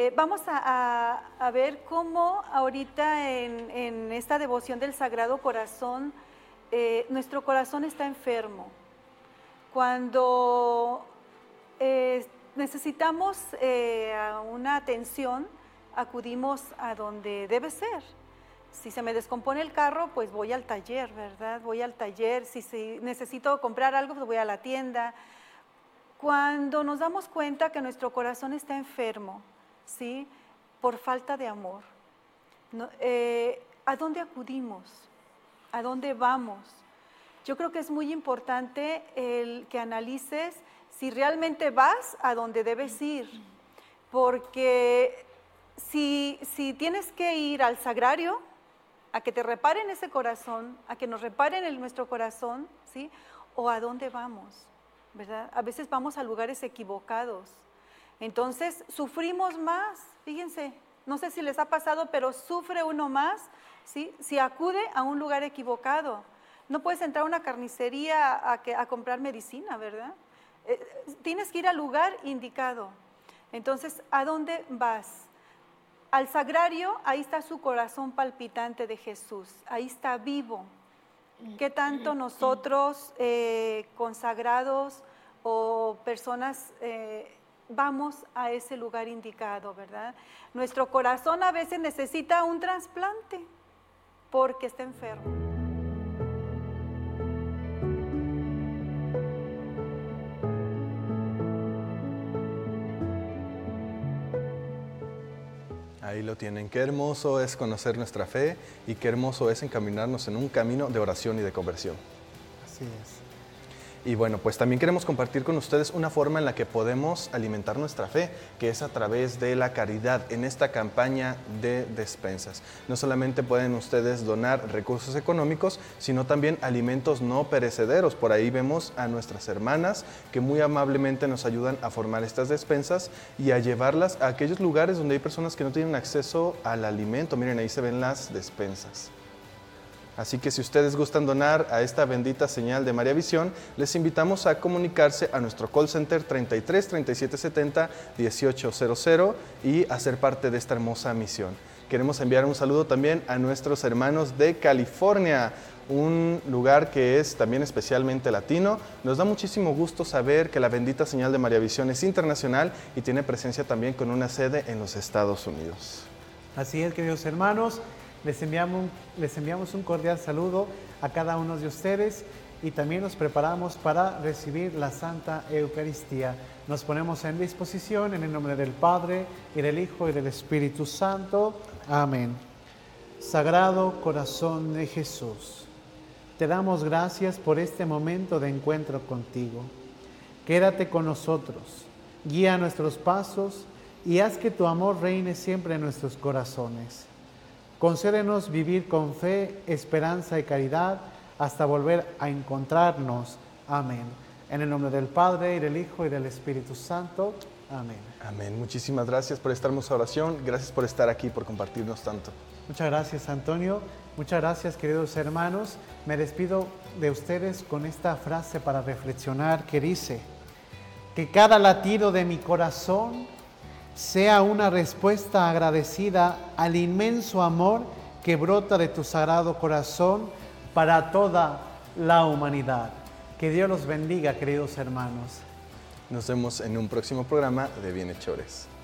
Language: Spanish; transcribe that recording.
Vamos a ver cómo ahorita en esta devoción del Sagrado Corazón, nuestro corazón está enfermo. Cuando necesitamos una atención, acudimos a donde debe ser. Si se me descompone el carro, pues voy al taller, ¿verdad? Voy al taller. Si necesito comprar algo, pues voy a la tienda. Cuando nos damos cuenta que nuestro corazón está enfermo, ¿sí? Por falta de amor, ¿no? ¿A dónde acudimos? ¿A dónde vamos? Yo creo que es muy importante el que analices si realmente vas a donde debes ir, porque si tienes que ir al sagrario, a que te reparen ese corazón, a que nos reparen nuestro corazón, ¿sí? ¿O a dónde vamos? ¿Verdad? A veces vamos a lugares equivocados. Entonces, sufrimos más, fíjense, no sé si les ha pasado, pero sufre uno más, ¿sí? Si acude a un lugar equivocado. No puedes entrar a una carnicería a comprar medicina, ¿verdad? Tienes que ir al lugar indicado. Entonces, ¿a dónde vas? Al sagrario, ahí está su corazón palpitante de Jesús, ahí está vivo. ¿Qué tanto nosotros, consagrados o personas, vamos a ese lugar indicado, ¿verdad? Nuestro corazón a veces necesita un trasplante porque está enfermo. Ahí lo tienen. Qué hermoso es conocer nuestra fe y qué hermoso es encaminarnos en un camino de oración y de conversión. Así es. Y bueno, pues también queremos compartir con ustedes una forma en la que podemos alimentar nuestra fe, que es a través de la caridad en esta campaña de despensas. No solamente pueden ustedes donar recursos económicos, sino también alimentos no perecederos. Por ahí vemos a nuestras hermanas que muy amablemente nos ayudan a formar estas despensas y a llevarlas a aquellos lugares donde hay personas que no tienen acceso al alimento. Miren, ahí se ven las despensas. Así que si ustedes gustan donar a esta bendita señal de María Visión, les invitamos a comunicarse a nuestro call center 33 37 70 1800 y a ser parte de esta hermosa misión. Queremos enviar un saludo también a nuestros hermanos de California, un lugar que es también especialmente latino. Nos da muchísimo gusto saber que la bendita señal de María Visión es internacional y tiene presencia también con una sede en los Estados Unidos. Así es, queridos hermanos. Les enviamos un cordial saludo a cada uno de ustedes y también nos preparamos para recibir la Santa Eucaristía. Nos ponemos en disposición en el nombre del Padre, y del Hijo, y del Espíritu Santo. Amén. Sagrado Corazón de Jesús, te damos gracias por este momento de encuentro contigo. Quédate con nosotros, guía nuestros pasos y haz que tu amor reine siempre en nuestros corazones. Concédenos vivir con fe, esperanza y caridad hasta volver a encontrarnos. Amén. En el nombre del Padre, y del Hijo, y del Espíritu Santo. Amén. Amén. Muchísimas gracias por esta hermosa oración. Gracias por estar aquí, por compartirnos tanto. Muchas gracias, Antonio. Muchas gracias, queridos hermanos. Me despido de ustedes con esta frase para reflexionar que dice: que cada latido de mi corazón sea una respuesta agradecida al inmenso amor que brota de tu sagrado corazón para toda la humanidad. Que Dios los bendiga, queridos hermanos. Nos vemos en un próximo programa de Bienhechores.